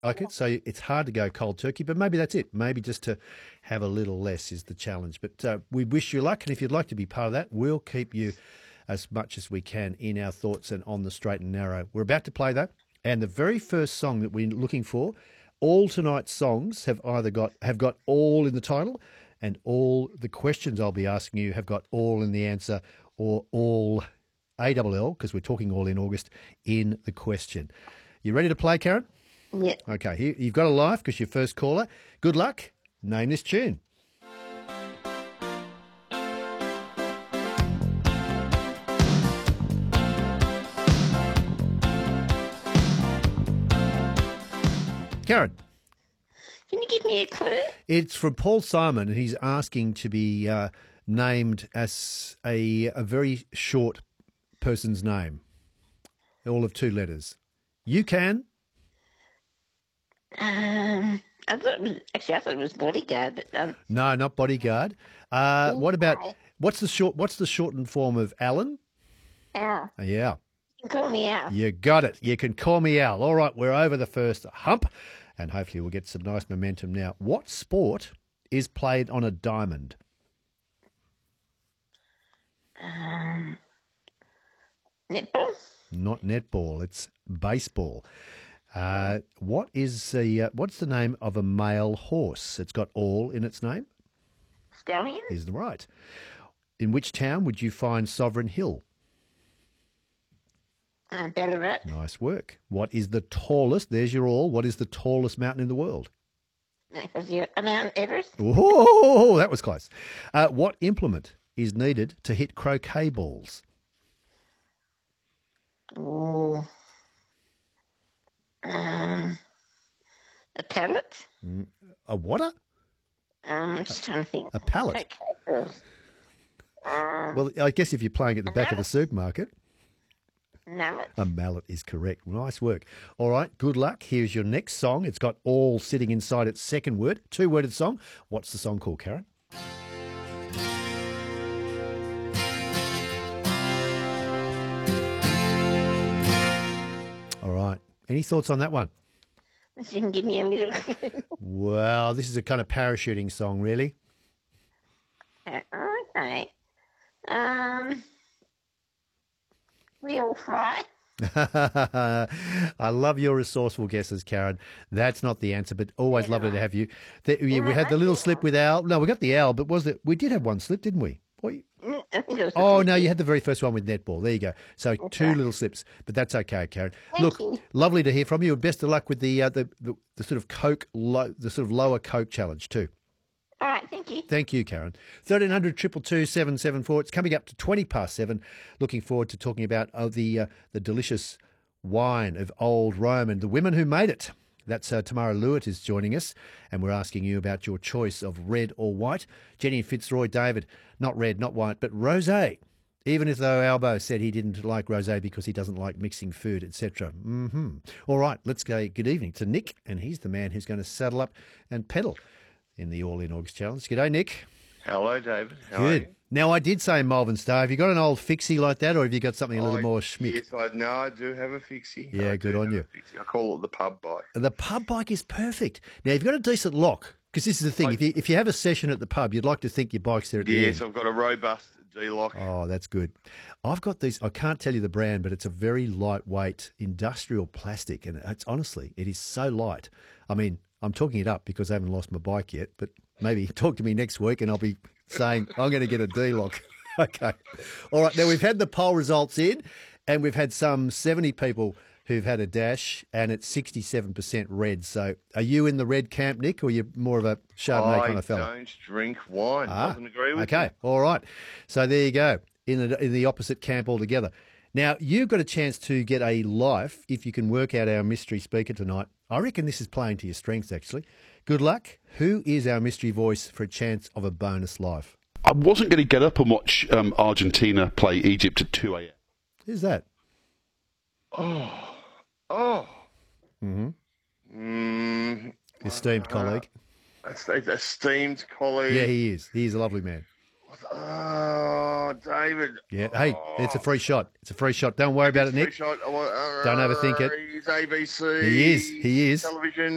like it. So it's hard to go cold turkey, but maybe that's it. Maybe just to have a little less is the challenge. But we wish you luck, and if you'd like to be part of that, we'll keep you as much as we can in our thoughts and on the straight and narrow. We're about to play that, and the very first song that we're looking for, all tonight's songs have got all in the title, and all the questions I'll be asking you have got all in the answer, or all ALL, because we're talking all in August, in the question. You ready to play, Karen? Yeah. Okay, here, you've got a life because you're first caller. Good luck. Name this tune. Karen. Can you give me a clue? It's from Paul Simon, and he's asking to be named as a very short person's name, all of 2 letters. You can. I thought it was Bodyguard, but No, not Bodyguard. What about what's the shortened form of Alan? Al. Yeah. You can call me Al. You got it. You can call me Al. All right, we're over the first hump, and hopefully we'll get some nice momentum now. What sport is played on a diamond? Netball. Not netball. It's baseball. What's the name of a male horse? It's got all in its name. Stallion. Is right. In which town would you find Sovereign Hill? Ballarat. Nice work. What is the tallest? There's your all. What is the tallest mountain in the world? Mount Everest. Oh, that was close. What implement is needed to hit croquet balls? Oh. A pallet. A what? I'm just trying to think. A pallet. Okay. Well, I guess if you're playing at the back of the supermarket. Mallet. A mallet is correct. Nice work. All right, good luck. Here's your next song. It's got all sitting inside its second word. 2-worded song. What's the song called, Karen? All right. Any thoughts on that one? You can give me a little clue. Well, this is a kind of parachuting song, really. Okay. Real fry. I love your resourceful guesses, Karen. That's not the answer, but always lovely to have you. We had the little slip with Al. No, we got the Al, but we did have one slip, didn't we? I think it was Oh, no, you had the very first one with netball. There you go. So 2 little slips, but that's okay, Karen. Look, lovely to hear from you, and best of luck with the sort of Coke, the sort of lower Coke challenge too. All right, thank you. Thank you, Karen. 1300 222 774. It's coming up to 7:20. Looking forward to talking about the delicious wine of old Rome and the women who made it. That's Tamara Lewitt is joining us, and we're asking you about your choice of red or white. Jenny and Fitzroy David, not red, not white, but rosé. Even as though Albo said he didn't like rosé because he doesn't like mixing food, etc. All right, let's go. Good evening to Nick, and he's the man who's going to saddle up and pedal in the All In August Challenge. G'day, Nick. Hello, David. How are Good. you? Now, I did say Malvern Star. Have you got an old fixie like that, or have you got something a little more schmick? Yes, I do have a fixie. Yeah, good on you. I call it the pub bike. The pub bike is perfect. Now, you've got a decent lock, because this is the thing. If you have a session at the pub, you'd like to think your bike's there at the end. Yes, I've got a robust D-lock. Oh, that's good. I've got these. I can't tell you the brand, but it's a very lightweight industrial plastic, and it is so light. I mean, I'm talking it up because I haven't lost my bike yet, but maybe talk to me next week and I'll be saying I'm going to get a D-lock. Okay. All right. Now, we've had the poll results in, and we've had some 70 people who've had a dash, and it's 67% red. So are you in the red camp, Nick, or are you more of a Chardonnay kind of fella? I don't drink wine. Doesn't agree with you. Okay. All right. So there you go, in the opposite camp altogether. Now, you've got a chance to get a life if you can work out our mystery speaker tonight. I reckon this is playing to your strengths, actually. Good luck. Who is our mystery voice for a chance of a bonus life? I wasn't going to get up and watch Argentina play Egypt at 2 a.m. Who's that? Esteemed colleague. Esteemed colleague. Yeah, he is. He is a lovely man. Oh, David. Yeah. Hey, it's a free shot. It's a free shot. Don't worry about it, Nick. Free shot. Don't overthink it. He's ABC. He is. He is. Television.